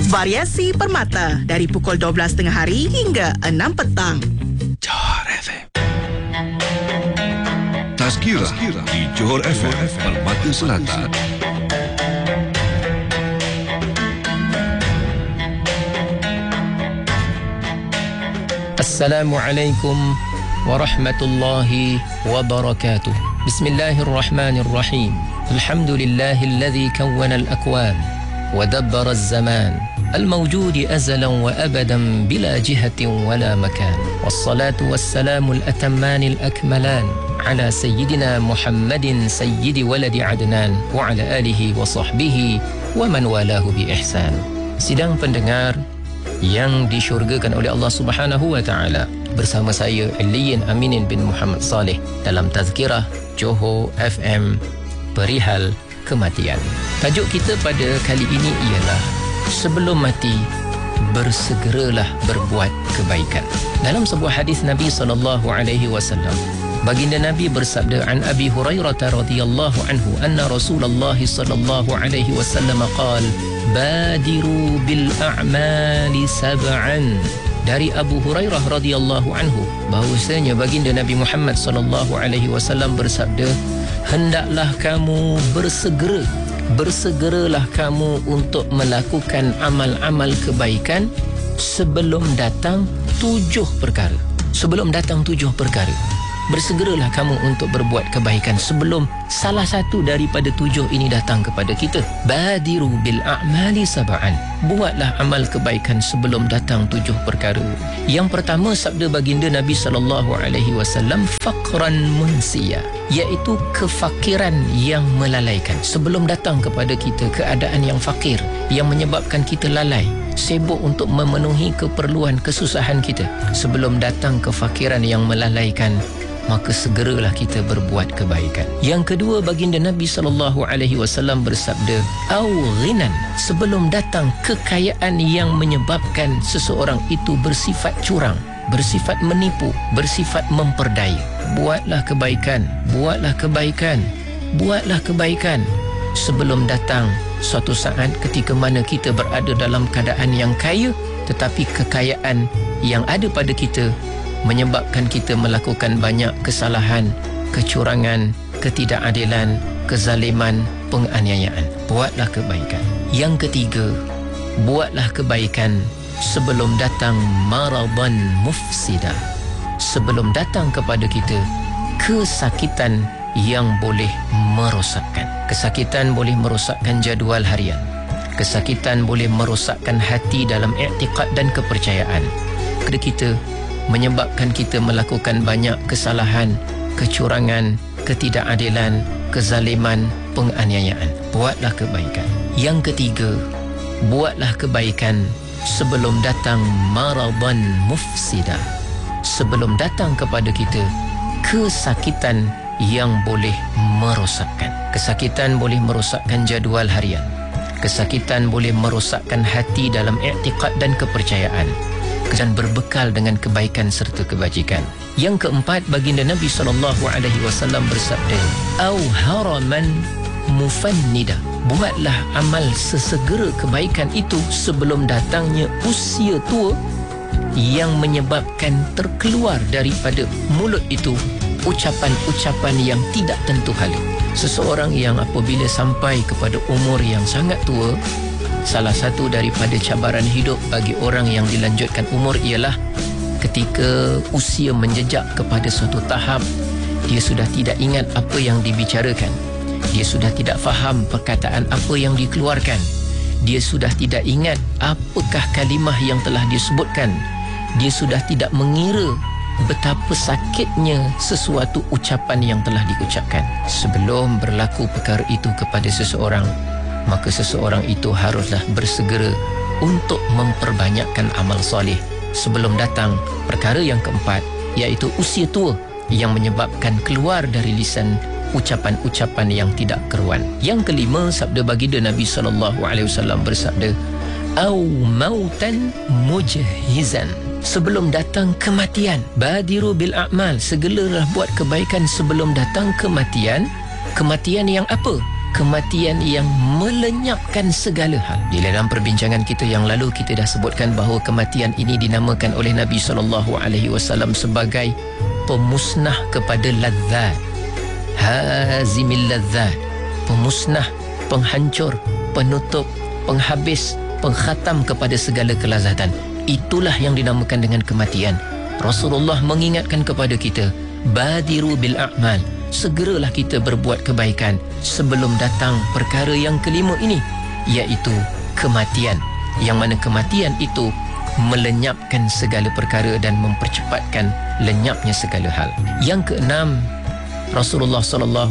Variasi Permata dari pukul 12.30 hari hingga 6 petang. Johor FM. Tazkirah di Johor FM Permata Selatan. Assalamualaikum warahmatullahi wabarakatuh. Bismillahirrahmanirrahim. Alhamdulillahilladzi kawwana al-akwan wa dabbara az-zaman al-mawjud azalan wa abadan bila jihatin wala makan. Wassalatu wassalamu al-atamman al-akmalan ala sayyidina Muhammadin sayyidi waladi Adnan wa ala alihi wa sahbihi wa man walahu bi ihsan. Sidang pendengar yang disyurgakan oleh Allah Subhanahu wa taala, bersama saya Aliyin Aminin bin Muhammad Saleh dalam Tazkirah Johor FM perihal kematian. Tajuk kita pada kali ini ialah sebelum mati bersegeralah berbuat kebaikan. Dalam sebuah hadis Nabi SAW, baginda Nabi bersabda, an Abi Hurairah radhiyallahu anhu anna Rasulullah sallallahu alaihi wasallam qala badiru bil a'mali sab'an. Dari Abu Hurairah radhiyallahu anhu bahwasanya baginda Nabi Muhammad sallallahu alaihi wasallam bersabda, hendaklah kamu bersegeralah kamu untuk melakukan amal-amal kebaikan sebelum datang 7 perkara. Sebelum datang 7 perkara, bersegeralah kamu untuk berbuat kebaikan sebelum salah satu daripada 7 ini datang kepada kita. Badiru bil a'mali sab'an. Buatlah amal kebaikan sebelum datang 7 perkara. Yang pertama, sabda baginda Nabi SAW, faqran munsiya, iaitu kefakiran yang melalaikan. Sebelum datang kepada kita keadaan yang fakir yang menyebabkan kita lalai, sibuk untuk memenuhi keperluan kesusahan kita, sebelum datang kefakiran yang melalaikan, maka segeralah kita berbuat kebaikan. Yang kedua, baginda Nabi SAW bersabda, au ghinan, sebelum datang kekayaan yang menyebabkan seseorang itu bersifat curang, bersifat menipu, bersifat memperdaya. Buatlah kebaikan, buatlah kebaikan, buatlah kebaikan sebelum datang suatu saat ketika mana kita berada dalam keadaan yang kaya, tetapi kekayaan yang ada pada kita menyebabkan kita melakukan banyak kesalahan, kecurangan, ketidakadilan, kezaliman, penganiayaan. Buatlah kebaikan. Yang ketiga, buatlah kebaikan sebelum datang maradan mufsida, sebelum datang kepada kita kesakitan yang boleh merosakkan. Kesakitan boleh merosakkan jadual harian. Kesakitan boleh merosakkan hati dalam i'tiqad dan kepercayaan. Kepada kita, menyebabkan kita melakukan banyak kesalahan, kecurangan, ketidakadilan, kezaliman, penganiayaan. Buatlah kebaikan. Yang ketiga, buatlah kebaikan sebelum datang maradan mufsida, sebelum datang kepada kita kesakitan yang boleh merosakkan. Kesakitan boleh merosakkan jadual harian. Kesakitan boleh merosakkan hati dalam i'tiqad dan kepercayaan, dan berbekal dengan kebaikan serta kebajikan. Yang keempat, baginda Nabi SAW bersabda, au haraman mufannida, buatlah amal sesegera kebaikan itu sebelum datangnya usia tua yang menyebabkan terkeluar daripada mulut itu ucapan-ucapan yang tidak tentu hala. Seseorang yang apabila sampai kepada umur yang sangat tua, salah satu daripada cabaran hidup bagi orang yang dilanjutkan umur ialah ketika usia menjejak kepada suatu tahap, dia sudah tidak ingat apa yang dibicarakan. Dia sudah tidak faham perkataan apa yang dikeluarkan. Dia sudah tidak ingat apakah kalimah yang telah disebutkan. Dia sudah tidak mengira betapa sakitnya sesuatu ucapan yang telah diucapkan. Sebelum berlaku perkara itu kepada seseorang, maka seseorang itu haruslah bersegera untuk memperbanyakkan amal soleh sebelum datang perkara yang keempat, iaitu usia tua yang menyebabkan keluar dari lisan ucapan-ucapan yang tidak keruan. Yang kelima, sabda baginda Nabi SAW bersabda, au mautan mujhizan, sebelum datang kematian. Badiru bil a'mal, segeralah buat kebaikan sebelum datang kematian. Kematian yang apa? kematian yang melenyapkan segala hal. Di dalam perbincangan kita yang lalu, kita dah sebutkan bahawa kematian ini dinamakan oleh Nabi SAW sebagai pemusnah kepada ladzat, hazimil ladzat, pemusnah, penghancur, penutup, penghabis, pengkhatam kepada segala kelazatan. Itulah yang dinamakan dengan kematian. Rasulullah mengingatkan kepada kita, badiru bil a'mal, segeralah kita berbuat kebaikan sebelum datang perkara yang kelima ini, iaitu kematian, yang mana kematian itu melenyapkan segala perkara dan mempercepatkan lenyapnya segala hal. Yang keenam, Rasulullah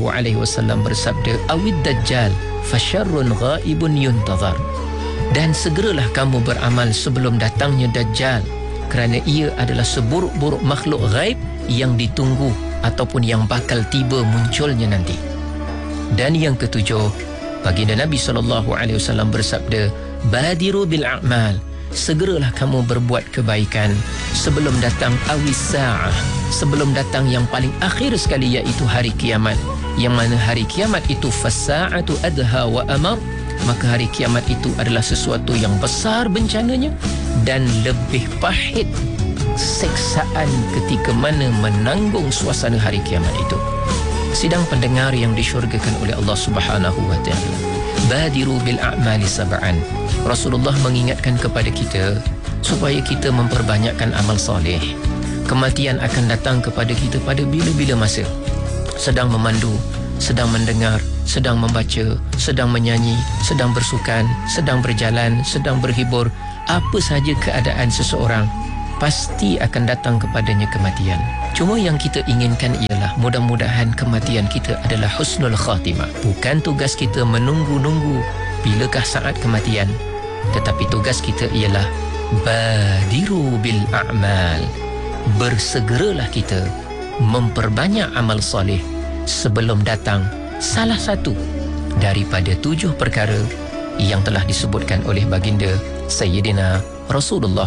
SAW bersabda, awid dajjal fasyarrun ghaibun yuntazar, dan segeralah kamu beramal sebelum datangnya dajjal, kerana ia adalah seburuk-buruk makhluk ghaib yang ditunggu ataupun yang bakal tiba munculnya nanti. Dan yang ketujuh, baginda Nabi SAW bersabda, badiru bil a'mal, segeralah kamu berbuat kebaikan sebelum datang awis sa'ah, sebelum datang yang paling akhir sekali, iaitu hari kiamat. Yang mana hari kiamat itu fasa'atu adha wa amar, maka hari kiamat itu adalah sesuatu yang besar bencananya dan lebih pahit seksaan ketika mana menanggung suasana hari kiamat itu. Sidang pendengar yang disyurgakan oleh Allah Subhanahu wa taala, badiru bil a'mali sab'an. Rasulullah mengingatkan kepada kita supaya kita memperbanyakkan amal soleh. Kematian akan datang kepada kita pada bila-bila masa. Sedang memandu, sedang mendengar, sedang membaca, sedang menyanyi, sedang bersukan, sedang berjalan, sedang berhibur, apa sahaja keadaan seseorang, pasti akan datang kepadanya kematian. Cuma yang kita inginkan ialah mudah-mudahan kematian kita adalah husnul khatimah. Bukan tugas kita menunggu-nunggu bilakah saat kematian, tetapi tugas kita ialah badiru bil a'mal, bersegeralah kita memperbanyak amal soleh sebelum datang salah satu daripada 7 perkara yang telah disebutkan oleh baginda Sayyidina Rasulullah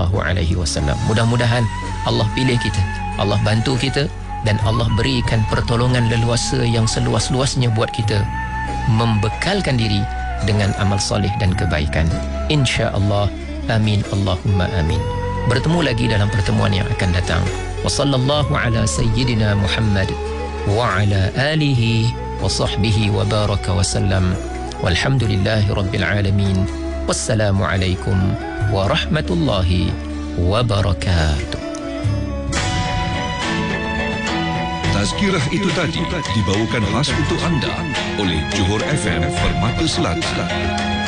SAW. Mudah-mudahan Allah pilih kita, Allah bantu kita, dan Allah berikan pertolongan leluasa yang seluas-luasnya buat kita membekalkan diri dengan amal soleh dan kebaikan. InsyaAllah. Amin. Allahumma amin. Bertemu lagi dalam pertemuan yang akan datang. Wa sallallahu ala sayyidina Muhammad wa ala alihi wa sahbihi wa baraka wa sallam. Walhamdulillahi rabbil alamin. Wassalamu alaikum warahmatullahi wabarakatuh. Tazkirah itu tadi dibawakan khas untuk anda oleh Johor FM Permata Selatan.